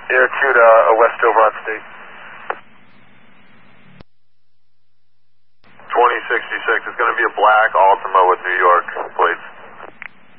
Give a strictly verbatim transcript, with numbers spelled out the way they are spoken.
Air two to uh, West Overland State. twenty sixty-six, it's going to be a black Altima with New York plates.